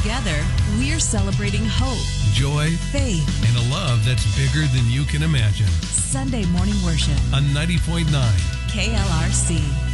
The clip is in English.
Together, we're celebrating hope, joy, faith, and a love that's bigger than you can imagine. Sunday morning worship, On 90.9 KLRC.